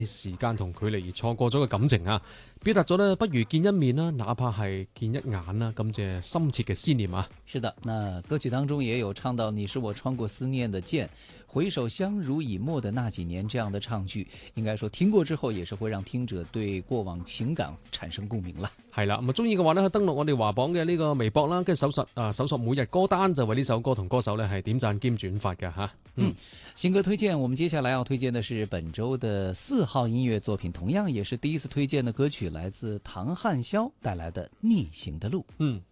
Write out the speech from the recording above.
時間同距離而錯過咗嘅感情啊，表達咗呢不如見一面啦，哪怕係見一眼啦，咁嘅深切嘅思念啊。 是的，那歌曲當中也有唱到你是我穿過思念的劍，回首相濡以沫的那幾年這樣的唱句，應該說聽過之後也是會讓聽者對過往情感產生共鳴啦。 係啦，咁啊中意嘅話呢，登錄我哋華榜嘅呢個微博啦，跟住搜索每日歌單，就為呢首歌同歌手呢係點讚兼轉發嘅吓。 新歌推薦，我們接下來要推薦的是本周的4號音樂作品，同樣也是第一次推薦的歌曲，來自唐漢霄帶來的《逆行的路》。